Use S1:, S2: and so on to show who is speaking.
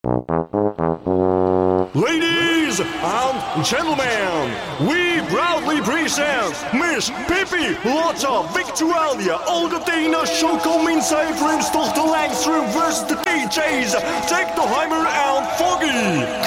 S1: Ladies and gentlemen, we proudly present Miss Pippi Lotta Victualia Albertina Chocomin Zuiverumstochter Langstrom versus de DJ's Tech the Heimer and Foggy.